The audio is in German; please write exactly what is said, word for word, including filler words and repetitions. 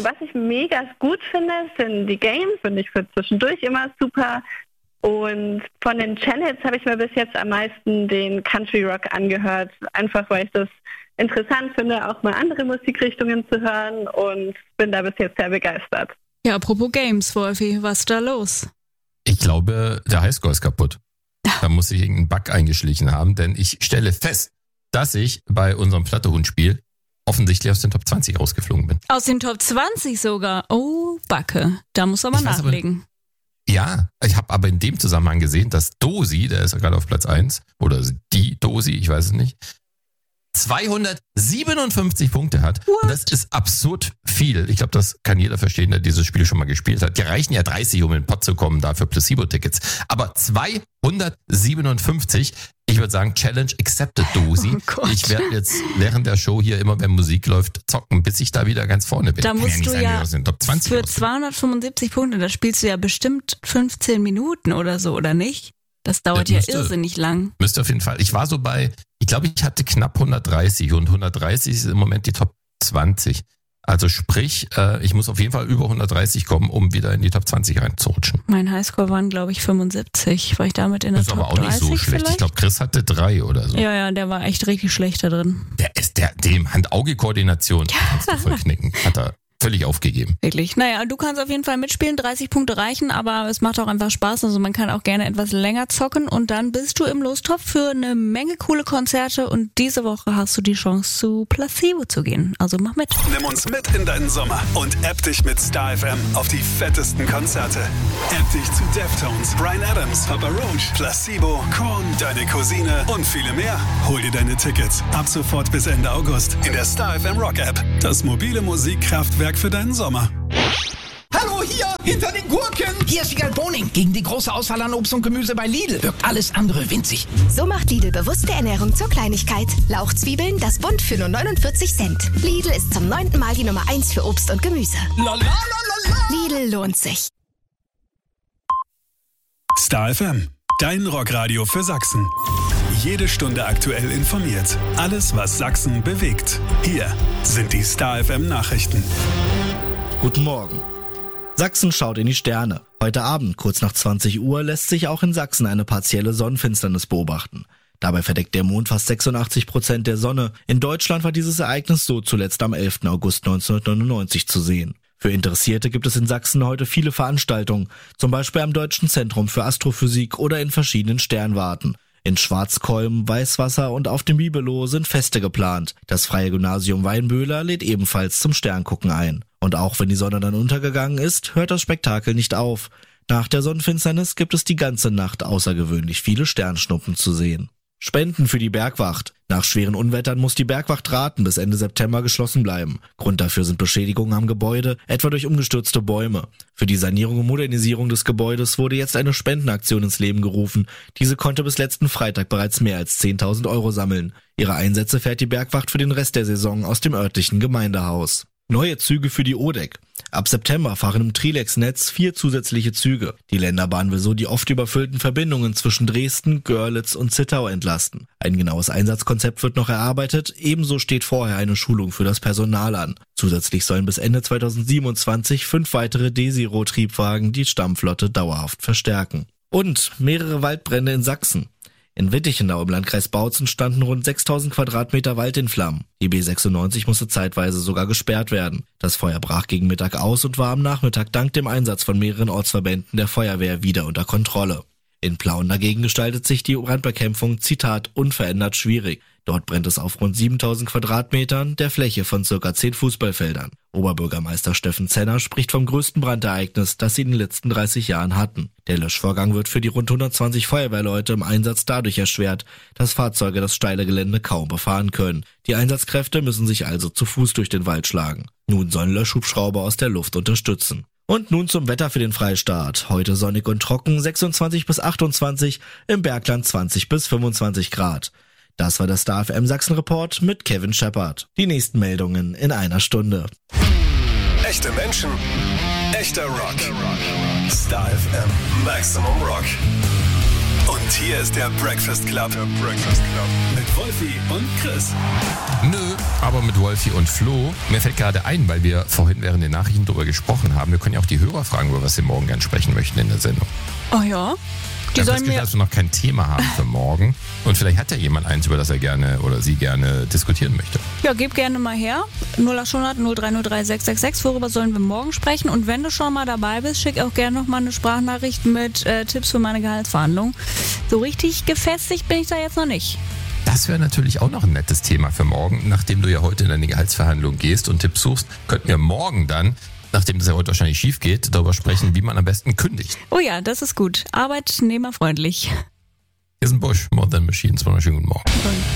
was ich mega gut finde, sind die Games, finde ich für zwischendurch immer super. Und von den Channels habe ich mir bis jetzt am meisten den Country Rock angehört, einfach weil ich das interessant finde, auch mal andere Musikrichtungen zu hören und bin da bis jetzt sehr begeistert. Ja, apropos Games, Wolfi, was ist da los? Ich glaube, der Highscore ist kaputt. Da muss sich irgendein Bug eingeschlichen haben, denn ich stelle fest, dass ich bei unserem Flatterhund-Spiel offensichtlich aus den Top zwanzig rausgeflogen bin. Aus den Top zwanzig sogar? Oh, Backe. Da muss man mal nachlegen. Aber, ja, ich habe aber in dem Zusammenhang gesehen, dass Dosi, der ist ja gerade auf Platz eins, oder die Dosi, ich weiß es nicht, zweihundertsiebenundfünfzig Punkte hat. What? Und das ist absurd viel. Ich glaube, das kann jeder verstehen, der dieses Spiel schon mal gespielt hat. Die reichen ja dreißig, um in den Pott zu kommen, dafür Placebo-Tickets. Aber zweihundertsiebenundfünfzig, ich würde sagen, Challenge accepted, Dosi. Oh ich werde jetzt während der Show hier immer, wenn Musik läuft, zocken, bis ich da wieder ganz vorne bin. Da musst ja du sein, ja aus den Top zwanzig für rausgehen. zweihundertfünfundsiebzig Punkte, da spielst du ja bestimmt fünfzehn Minuten oder so, oder nicht? Das dauert Das ja müsste- irrsinnig lang. Müsste auf jeden Fall. Ich war so bei, ich glaube, ich hatte knapp hundertdreißig und hundertdreißig ist im Moment die Top zwanzig. Also sprich, äh, ich muss auf jeden Fall über hundertdreißig kommen, um wieder in die Top zwanzig reinzurutschen. Mein Highscore waren, glaube ich, fünfundsiebzig. War ich damit in der Das ist Top aber auch nicht dreißig so schlecht. vielleicht? Ich glaube, Chris hatte drei oder so. Ja, ja, der war echt richtig schlecht da drin. Der ist der, dem Hand-Auge-Koordination kannst du voll knicken. Hat er völlig aufgegeben. Wirklich. Naja, du kannst auf jeden Fall mitspielen, dreißig Punkte reichen, aber es macht auch einfach Spaß. Also man kann auch gerne etwas länger zocken und dann bist du im Lostopf für eine Menge coole Konzerte und diese Woche hast du die Chance zu Placebo zu gehen. Also mach mit. Nimm uns mit in deinen Sommer und app dich mit Star F M auf die fettesten Konzerte. App dich zu Deftones, Bryan Adams, Papa Roach, Placebo, Korn, Deine Cousine und viele mehr. Hol dir deine Tickets ab sofort bis Ende August in der Star F M Rock App. Das mobile Musikkraftwerk für deinen Sommer. Hallo, hier, hinter den Gurken. Hier ist Wiegald Boning. Gegen die große Auswahl an Obst und Gemüse bei Lidl wirkt alles andere winzig. So macht Lidl bewusste Ernährung zur Kleinigkeit. Lauchzwiebeln, das Bund für nur neunundvierzig Cent. Lidl ist zum neunten Mal die Nummer eins für Obst und Gemüse. La la la la la. Lidl lohnt sich. Star F M, dein Rockradio für Sachsen. Jede Stunde aktuell informiert. Alles, was Sachsen bewegt. Hier sind die Star F M Nachrichten. Guten Morgen. Sachsen schaut in die Sterne. Heute Abend, kurz nach zwanzig Uhr, lässt sich auch in Sachsen eine partielle Sonnenfinsternis beobachten. Dabei verdeckt der Mond fast sechsundachtzig Prozent der Sonne. In Deutschland war dieses Ereignis so zuletzt am elften August neunzehnhundertneunundneunzig zu sehen. Für Interessierte gibt es in Sachsen heute viele Veranstaltungen, zum Beispiel am Deutschen Zentrum für Astrophysik oder in verschiedenen Sternwarten. In Schwarzkolm, Weißwasser und auf dem Bibelo sind Feste geplant. Das Freie Gymnasium Weinböhler lädt ebenfalls zum Sterngucken ein. Und auch wenn die Sonne dann untergegangen ist, hört das Spektakel nicht auf. Nach der Sonnenfinsternis gibt es die ganze Nacht außergewöhnlich viele Sternschnuppen zu sehen. Spenden für die Bergwacht. Nach schweren Unwettern muss die Bergwacht Rathen bis Ende September geschlossen bleiben. Grund dafür sind Beschädigungen am Gebäude, etwa durch umgestürzte Bäume. Für die Sanierung und Modernisierung des Gebäudes wurde jetzt eine Spendenaktion ins Leben gerufen. Diese konnte bis letzten Freitag bereits mehr als zehntausend Euro sammeln. Ihre Einsätze fährt die Bergwacht für den Rest der Saison aus dem örtlichen Gemeindehaus. Neue Züge für die O D E C. Ab September fahren im Trilex-Netz vier zusätzliche Züge. Die Länderbahn will so die oft überfüllten Verbindungen zwischen Dresden, Görlitz und Zittau entlasten. Ein genaues Einsatzkonzept wird noch erarbeitet, ebenso steht vorher eine Schulung für das Personal an. Zusätzlich sollen bis Ende zweitausendsiebenundzwanzig fünf weitere Desiro-Triebwagen die Stammflotte dauerhaft verstärken. Und mehrere Waldbrände in Sachsen. In Wittichenau im Landkreis Bautzen standen rund sechstausend Quadratmeter Wald in Flammen. Die B sechsundneunzig musste zeitweise sogar gesperrt werden. Das Feuer brach gegen Mittag aus und war am Nachmittag dank dem Einsatz von mehreren Ortsverbänden der Feuerwehr wieder unter Kontrolle. In Plauen dagegen gestaltet sich die Brandbekämpfung, Zitat, unverändert schwierig. Dort brennt es auf rund siebentausend Quadratmetern, der Fläche von circa zehn Fußballfeldern. Oberbürgermeister Steffen Zenner spricht vom größten Brandereignis, das sie in den letzten dreißig Jahren hatten. Der Löschvorgang wird für die rund hundertzwanzig Feuerwehrleute im Einsatz dadurch erschwert, dass Fahrzeuge das steile Gelände kaum befahren können. Die Einsatzkräfte müssen sich also zu Fuß durch den Wald schlagen. Nun sollen Löschhubschrauber aus der Luft unterstützen. Und nun zum Wetter für den Freistaat. Heute sonnig und trocken, sechsundzwanzig bis achtundzwanzig, im Bergland zwanzig bis fünfundzwanzig Grad. Das war der Star F M Sachsen Report mit Kevin Shepard. Die nächsten Meldungen in einer Stunde. Echte Menschen, echter Rock. Star F M Maximum Rock. Und hier ist der Breakfast Club. Der Breakfast Club. Mit Wolfi und Chris. Nö, aber mit Wolfi und Flo. Mir fällt gerade ein, weil wir vorhin während den Nachrichten darüber gesprochen haben, wir können ja auch die Hörer fragen, über was sie morgen gern sprechen möchten in der Sendung. Oh ja? Die ich habe sollen das Gefühl, dass wir noch kein Thema haben für morgen. Und vielleicht hat ja jemand eins, über das er gerne oder sie gerne diskutieren möchte. Ja, gib gerne mal her. null acht hundert null drei null drei sechs sechs sechs. Worüber sollen wir morgen sprechen? Und wenn du schon mal dabei bist, schick auch gerne noch mal eine Sprachnachricht mit äh, Tipps für meine Gehaltsverhandlung. So richtig gefestigt bin ich da jetzt noch nicht. Das wäre natürlich auch noch ein nettes Thema für morgen. Nachdem du ja heute in deine Gehaltsverhandlung gehst und Tipps suchst, könnten wir morgen dann, nachdem das ja heute wahrscheinlich schief geht, darüber sprechen, wie man am besten kündigt. Oh ja, das ist gut. Arbeitnehmerfreundlich. Hier ist ein Busch, More Than Machines. Wunderschönen guten Morgen.